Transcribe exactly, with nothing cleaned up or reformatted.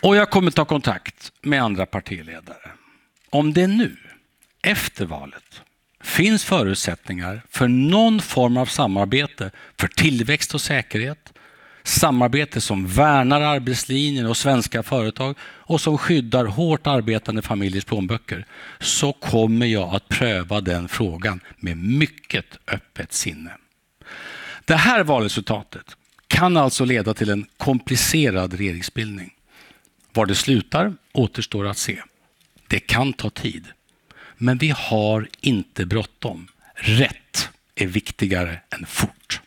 Och jag kommer ta kontakt med andra partiledare. Om det nu, efter valet, finns förutsättningar för någon form av samarbete för tillväxt och säkerhet, samarbete som värnar arbetslinjen och svenska företag och som skyddar hårt arbetande familjers plånböcker, så kommer jag att pröva den frågan med mycket öppet sinne. Det här valresultatet kan alltså leda till en komplicerad regeringsbildning. Var det slutar återstår att se. Det kan ta tid. Men vi har inte bråttom. Rätt är viktigare än fort.